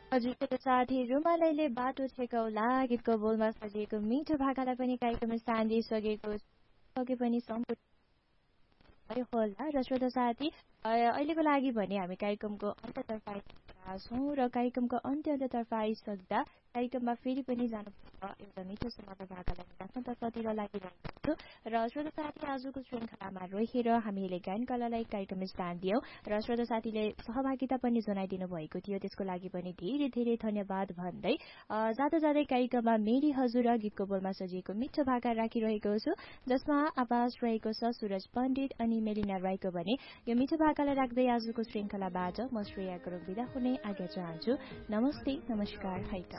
हजुर त्यो साथी रुमालैले बाटो छेकौला गीतको बोलमा सजिएको मिठो भाकालाई पनि कार्यक्रम स्थान दिइसकेको अघि पनि सम्पूर्ण होला र श्रोता साथी अहिलेको लागि भने हामी कार्यक्रमको अन्ततर्फ आइसकेका छौँ र कार्यक्रमको अन्त्यतर्फ आइसक्दा कार्यक्रममा फेरि पनि जानुपर्छ एउटा मिठो सुनाएको भाकालाई राख्नतर्फतिर लागिरहेको छु र श्रोता साथी आजको श्रृङ्खलामा रहेर हामीले गायन कलालाई कार्यक्रम स्थान दियौँ र श्रोता साथीले सहभागिता पनि जनाइदिनु भएको थियो त्यसको लागि पनि धेरै धेरै धन्यवाद भन्दै जाँदा जाँदै कार्यक्रममा मेरी हजुर गीतको बोलमा सजिएको मिठो भाका राखिरहेको छु जसमा आवाज रहेको छ सुरज पण्डित अनि मेलिना राईको भने यो मिठो भाकालाई राख्दै आजको श्रृङ्खलाबाट म श्रेया गुरुङ बिदा हुने आज्ञा चाहन्छु नमस्ते नमस्कार है